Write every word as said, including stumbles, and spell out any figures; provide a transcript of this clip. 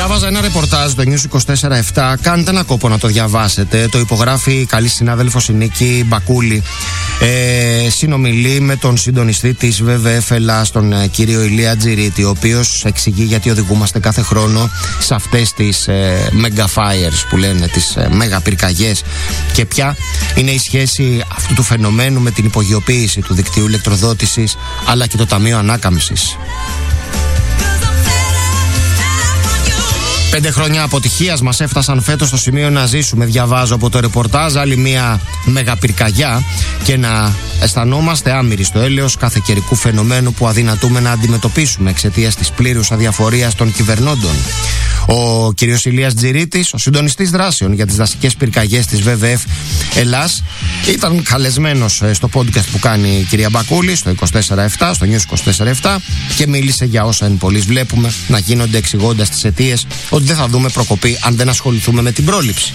Διάβαζα ένα ρεπορτάζ στο News είκοσι τέσσερα επτά. Κάντε ένα κόπο να το διαβάσετε. Το υπογράφει η καλή συνάδελφος η Νίκη Μπακούλη. Ε, συνομιλεί με τον συντονιστή της βι βι εφ Ελλάς, τον ε, κύριο Ηλία Τζιρίτη, ο οποίος εξηγεί γιατί οδηγούμαστε κάθε χρόνο σε αυτές τις ε, mega fires που λένε, τις ε, μέγα πυρκαγιές, και ποια είναι η σχέση αυτού του φαινομένου με την υπογειοποίηση του δικτύου ηλεκτροδότησης αλλά και το Ταμείο Ανάκαμψης. Πέντε χρόνια αποτυχίας μας έφτασαν φέτος στο σημείο να ζήσουμε, διαβάζω από το ρεπορτάζ, άλλη μια μεγαπυρκαγιά και να αισθανόμαστε άμυροι στο έλεος κάθε καιρικού φαινομένου που αδυνατούμε να αντιμετωπίσουμε εξαιτίας της πλήρους αδιαφορίας των κυβερνώντων. Ο κ. Ηλίας Τζιρίτης, ο συντονιστής δράσεων για τις δασικές πυρκαγιές της βι βι εφ Ελλάς, ήταν καλεσμένος στο podcast που κάνει η κυρία Μπακούλη στο είκοσι τέσσερα επτά, στο News είκοσι τέσσερα επτά, και μίλησε για όσα εν πολλοίς βλέπουμε να γίνονται, εξηγώντας τις αιτίες ότι δεν θα δούμε προκοπή αν δεν ασχοληθούμε με την πρόληψη.